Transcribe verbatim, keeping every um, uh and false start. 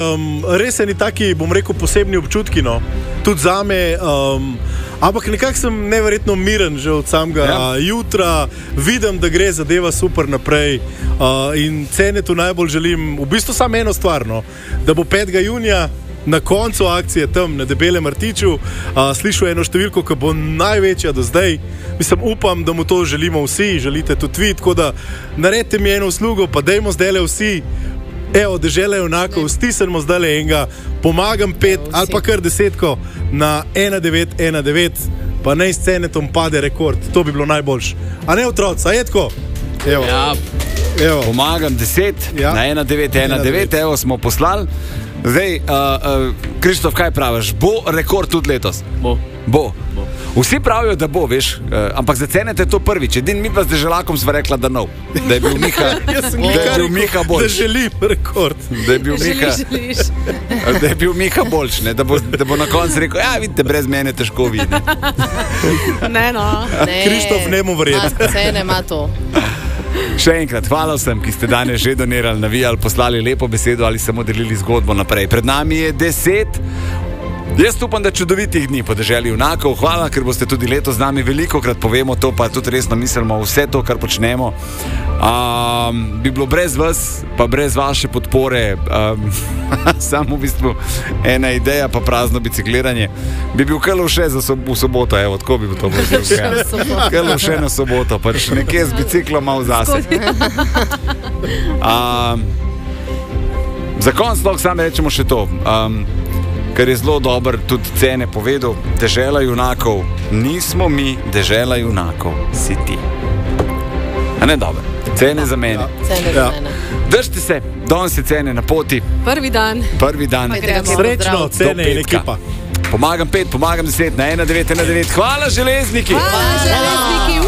um, res eni taki, bom rekel, posebni občutki, no, tudi zame, um, ampak nekako sem neverjetno miren že od samega ja. jutra, vidim, da gre zadeva super naprej uh, in Cenetu najbolj želim v bistvu samo eno stvar, no, da bo petega junija na koncu akcije tam na Debelem rtiču uh, slišal eno številko, ki bo največja do zdaj. Mislim, upam, da mu to želimo vsi, želite tudi vi, tako da naredite mi eno uslugo, pa dajmo zdajle vsi, evo, Dežela junakov, stisnemo zdajle enega, pomagam pet ali pa kar desetko na ena devet ena devet, pa naj s Cenetom pade rekord, to bi bilo najboljše. A ne, otroci, a je tako? Evo. Ja, evo. Pomagam deset ja. na ena devet ena devet, evo smo poslali. Zdaj, uh, uh, Krištof, kaj praviš? Bo rekord tudi letos? Bo. Bo. Bo. Vsi pravijo, da bo, veš, uh, ampak za Cenete je to prvič. Edin mi pa z Deželakom sva rekla, da nov. Da je bil Miha, da je bil Miha boljš. Da želim rekord. Da je bil Miha, da je bil Miha boljš, ne? Da, bo, da bo na koncu rekel, ja, vidite, brez mene težko vi. Ne, ne no. Ne. Krištof ne mu verjeti. Cene ima to. Še enkrat, hvala vsem, ki ste danes že donirali, navijali, poslali lepo besedo ali samo delili zgodbo naprej. Pred nami je deset. Jaz upam, da čudovitih dni po Deželi junakov. Hvala, ker boste tudi letos z nami. Velikokrat povemo to, pa tudi resno mislimo vse to, kar počnemo. Um, bi bilo brez vas, pa brez vaše podpore, um, samo v bistvu ena ideja, pa prazno bicikliranje. Bi bil Kalov še za sob v soboto, evo, tako bi to bilo. Kalov še na soboto, pač nekje z biciklom malo zase. Um, za konc lahko samo rečemo še to. Um, Ker je zelo dober tudi Cene povedal, Dežela junakov nismo mi, Dežela junakov si ti. A ne dobro? Cene za mene. Ja. Cene za mene. Držite se, danes je Cene na poti. Prvi dan. Prvi dan. Srečno, Cene in ekipa. Pomagam pet, pomagam deset na ena devet ena devet. Hvala, železniki! Hvala, železniki!